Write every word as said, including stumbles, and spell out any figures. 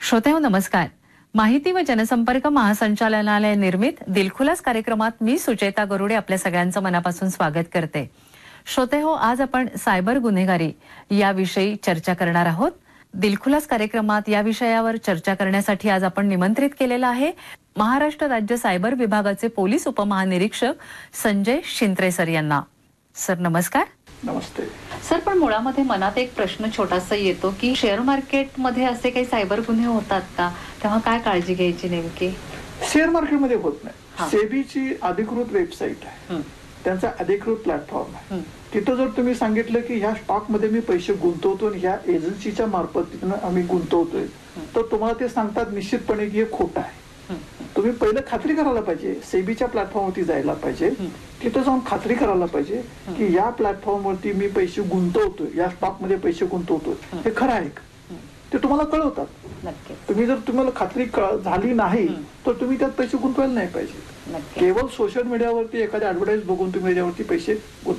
श्रोतेहो नमस्कार. माहिती व जनसंपर्क महासंचालनालय निर्मित दिलखुलास कार्यक्रमात मी सुचेता गरुडे आपल्या सगळ्यांचं मनापासून स्वागत करते. श्रोतेहो, आज आपण सायबर गुन्हेगारी याविषयी चर्चा करणार आहोत. दिलखुलास कार्यक्रमात या विषयावर चर्चा करण्यासाठी आज आपण निमंत्रित केलेलं आहे महाराष्ट्र राज्य सायबर विभागाचे पोलीस उपमहानिरीक्षक संजय शिंत्रे सर यांना. सर नमस्कार. नमस्ते सर, पण मुळामध्ये मनात एक प्रश्न छोटासा येतो की शेअर मार्केट मध्ये असे काही सायबर गुन्हे होतात का, तेव्हा काय काळजी घ्यायची नेमकी? शेअर मार्केट मध्ये होत नाही. सेबीची अधिकृत वेबसाईट आहे, त्यांचा अधिकृत प्लॅटफॉर्म आहे. तिथं जर तुम्ही सांगितलं की ह्या स्टॉक मध्ये मी पैसे गुंतवतो आणि ह्या एजन्सीच्या मार्फत तिथून आम्ही गुंतवतोय, तर तुम्हाला ते सांगतात निश्चितपणे की हे खोटं आहे. तुम्ही पहिलं खात्री करायला पाहिजे, सेबीच्या प्लॅटफॉर्मवरती जायला पाहिजे, तिथं जाऊन खात्री करायला पाहिजे की या प्लॅटफॉर्मवरती मी पैसे गुंतवतोय, या स्टॉक मध्ये पैसे गुंतवतोय हे खरं आहे का, ते तुम्हाला कळवतात. तुम्ही जर तुम्हाला खात्री झाली नाही तर तुम्ही त्यात पैसे गुंतवायला नाही पाहिजे. केवळ सोशल मीडियावरती एखादी ऍडव्हर्टाईज बघून तुम्ही याच्यावरती पैसे